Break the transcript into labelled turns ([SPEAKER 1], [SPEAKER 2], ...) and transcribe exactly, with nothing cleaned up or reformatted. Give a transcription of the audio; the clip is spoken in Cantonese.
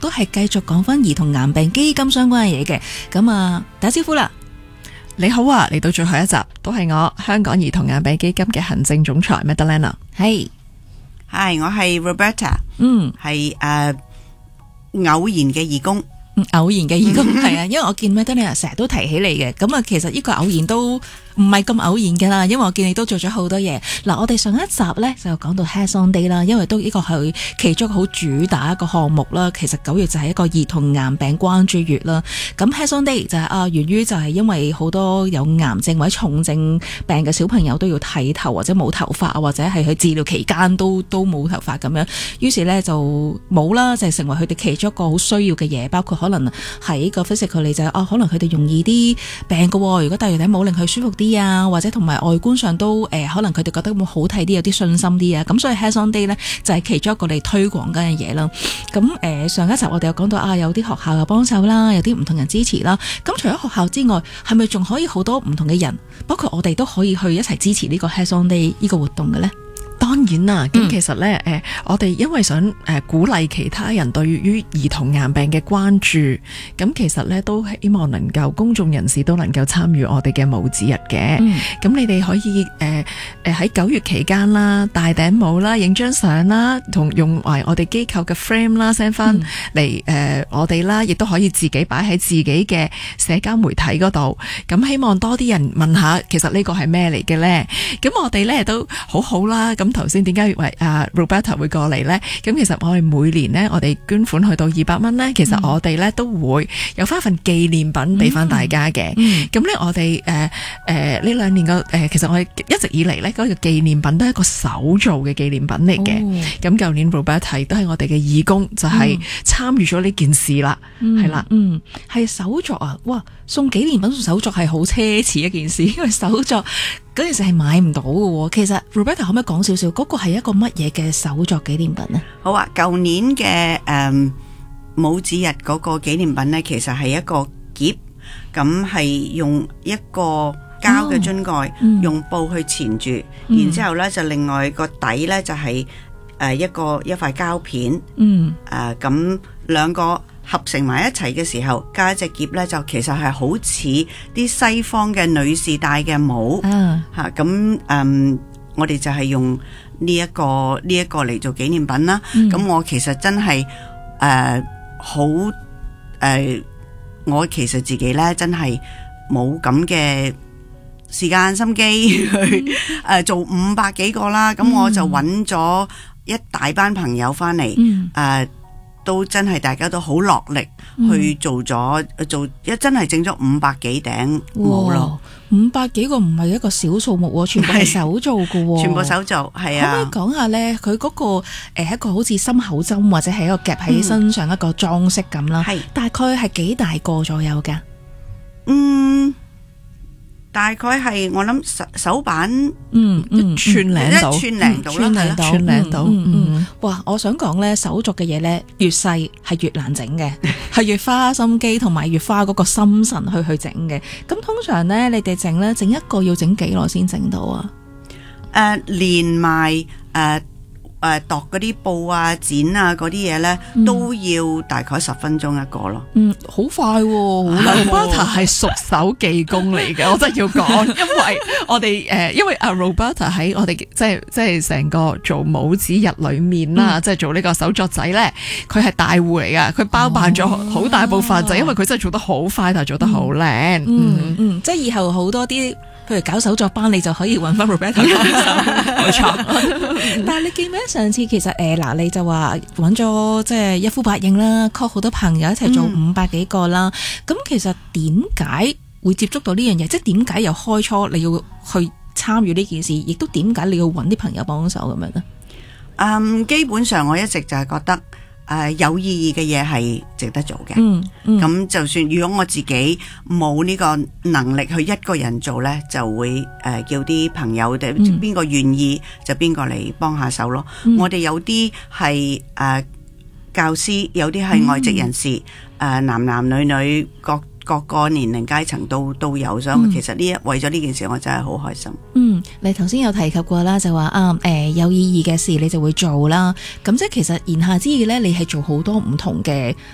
[SPEAKER 1] 都係繼續講翻兒童癌病基金相關嘅嘢嘅。咁啊，打招呼啦！
[SPEAKER 2] 你好啊，嚟到最後一集，都係我香港兒童癌病基金嘅行政總裁 Madalena。
[SPEAKER 1] 係，
[SPEAKER 3] 係我係 Roberta，
[SPEAKER 1] 嗯，
[SPEAKER 3] 係誒、呃、偶然嘅義工。
[SPEAKER 1] 偶然嘅義工係啊，因為我見 Madalena 成日都提起你嘅，咁啊，其實呢個偶然都唔係咁偶然噶啦，因為我見你都做咗好多嘢。嗱，我哋上一集呢就講到 Hands on Day 啦，因為都呢個係其中一個好主打一個項目啦。其實九月就係一個兒童癌病關注月啦。咁 Hands on Day 就係、是、啊，源於就係因為好多有癌症或者重症病嘅小朋友都要剃頭或者冇頭髮啊，或者係佢治療期間都都冇頭髮咁樣，於是呢就冇啦，就係、成為佢哋其中一個好需要嘅嘢，包括可能喺個 physical 嚟就係、啊，可能佢哋容易啲病嘅喎。如果戴住頂帽令佢舒服啲啊，或者同埋外觀上都誒、呃，可能佢哋覺得會好睇啲，有啲信心啲啊。咁所以 Hands on Day 呢，就係、是、其中一個嚟推廣緊嘅嘢啦。咁誒、呃、上一集我哋有講到啊，有啲學校有幫手啦，有啲唔同人支持啦。咁除咗學校之外，係咪仲可以好多唔同嘅人，包括我哋都可以去一齊支持呢個 Hands on Day 呢個活動嘅呢？
[SPEAKER 2] 當然啦，咁其實咧，誒、嗯，我哋因為想誒鼓勵其他人對於兒童癌病嘅關注，咁其實咧都希望能夠公眾人士都能夠參與我哋嘅拇指日嘅。咁、嗯、你哋可以誒誒喺九月期間啦，戴頂帽啦，影張相啦，同用埋我哋機構嘅 frame 啦 send 翻嚟誒我哋啦，亦都可以自己擺喺自己嘅社交媒體嗰度。咁希望多啲人問下，其實呢個係咩嚟嘅咧？咁我哋咧都好好啦。咁頭先點解為啊 Roberta 會過嚟呢？咁其實我哋每年呢，我哋捐款去到二百蚊呢，其實我哋呢都會有翻份紀念品俾翻大家嘅。咁、嗯、呢，我哋誒誒呢兩年個誒、呃，其實我哋一直以嚟呢，嗰、那個紀念品都係一個手做嘅紀念品嚟嘅。咁、哦、舊年 Roberta 都係我哋嘅義工，就係、是、參與咗呢件事啦，係、嗯、啦，嗯，係手作啊！哇，送紀念品送手作係好奢侈一件事，因為手作嗰陣時係買唔到嘅。其實 Roberta 可唔可以講少少，嗰、那個係一個乜嘢嘅手作紀念品呢？
[SPEAKER 3] 好啊，舊年嘅誒拇指日嗰個紀念品呢，其實係一個篋，咁係用一個膠嘅樽蓋，用布去纏住、嗯，然之後呢就另外個底呢就係、是、誒一個一塊膠片，嗯，誒咁兩個合成埋一齊嘅時候，加一隻篋咧，就其實係好似啲西方嘅女士戴嘅帽，吓咁誒，我哋就係用呢一個呢一個嚟做紀念品啦。咁、嗯、我其實真係誒好誒，我其實自己咧真係冇咁嘅時間心機去誒、呃、做五百幾個啦。咁、嗯、我就揾咗一大班朋友翻嚟，誒、嗯。呃都真係大家都好落力去做咗、嗯、做一真係整咗五百幾頂帽咯，
[SPEAKER 1] 五百幾個唔係一個小數目，全部係手做嘅，
[SPEAKER 3] 全部手做係啊。可唔可以講下咧？佢嗰、嗰個誒、呃、一個好似心口針或者係一個夾喺身上一個裝飾咁啦，係、嗯、大概係幾大個左右噶？嗯。 大概係我諗手手板，
[SPEAKER 1] 嗯嗯，一寸零到，
[SPEAKER 3] 一寸零到啦，係啦，
[SPEAKER 1] 寸零到，嗯嗯。哇，我想講咧，手作嘅嘢咧，越細係越難整嘅，係越花心機同埋越花嗰個心神去去整嘅。咁通常咧，你哋整咧，整一個要整幾耐先整到啊？誒、呃，連埋誒。呃誒，度嗰啲布啊、剪啊嗰啲嘢咧，都要大概十分鐘一個咯。嗯，好快喎、啊！
[SPEAKER 2] Roberta 係熟手技工嚟嘅，我真係要講，因為我哋誒、呃，因為阿 Roberta 喺我哋即係即係成個做拇指日裏面啦，即、嗯、係、就是、做呢個手作仔咧，佢係大戶嚟噶，佢包辦咗好大部分，哦、就因為佢真係做得好快，但係做得好靚。嗯嗯，嗯，嗯，即係以後好多啲。譬如搞手作班，你就可以揾翻 Roberta 幫手，冇錯。但係你記唔記得上次其實誒嗱、呃，你就話揾咗即係一呼百應啦 call 好多朋友一齊做五百幾個啦。咁、嗯、其實點解會接觸到呢樣嘢？即係點解由開初你要去參與呢件事，亦都點解你要揾啲朋友幫手咁樣呢？嗯，基本上我一直就係覺得。誒、呃，有意義嘅嘢係值得做嘅。嗯，咁、嗯、就算如果我自己冇呢個能力去一個人做呢，就會誒、呃、叫啲朋友哋邊個願意就邊個嚟幫下手咯。嗯、我哋有啲係誒教師，有啲係外籍人士，誒、嗯呃、男男女女各。各個年齡階層都都有，所以其實呢一為咗呢件事，我真係好開心。嗯，你頭先有提及過啦，就話啊，誒、呃、有意義嘅事你就會做啦。咁即係其實言下之意咧，你係做好多唔同嘅